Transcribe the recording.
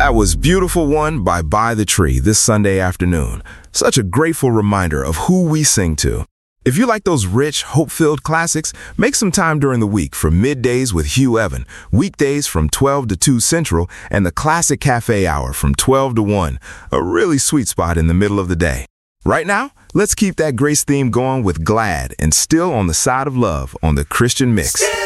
That was Beautiful One by the Tree this Sunday afternoon. Such a grateful reminder of who we sing to. If you like those rich, hope-filled classics, make some time during the week for Middays with Hugh Evan, weekdays from 12 to 2 Central, and the Classic Cafe Hour from 12 to 1, a really sweet spot in the middle of the day. Right now, let's keep that grace theme going with Glad and Still on the Side of Love on the Christian Mix.